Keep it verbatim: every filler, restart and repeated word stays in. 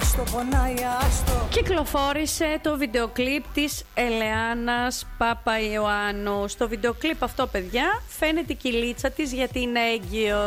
άστο, πονάει, άστο. Κυκλοφόρησε το βιντεοκλίπ της Ελεάνας Παπαϊωάννου. Στο βιντεοκλίπ αυτό, παιδιά, φαίνεται η κυλίτσα της γιατί είναι έγκυος.